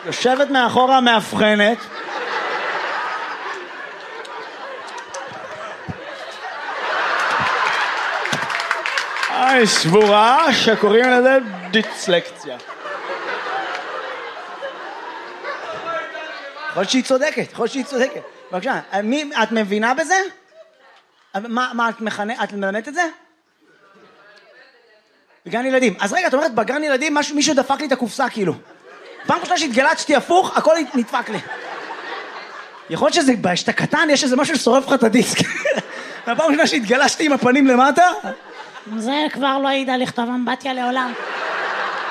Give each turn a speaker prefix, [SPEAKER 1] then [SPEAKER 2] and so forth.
[SPEAKER 1] יושבת מאחורה מאבחנת. סבורה שקוראים לזה דיסלקציה. יכול שהיא צודקת, בבקשה, את מבינה בזה? מה את מלמדת את זה? בגן ילדים. אז רגע, את אומרת, בגן ילדים מישהו דפק לי את הקופסה כאילו. פעם ראשונה שהתגלצתי הפוך, הכל נדפק לי. יכול להיות שזה, כשאתה קטן, יש איזה משהו ששורף לך את הדיסק. והפעם ראשונה שהתגלשתי עם הפנים למטה,
[SPEAKER 2] זה כבר לא ידע לכתוב אמבטיה לעולם.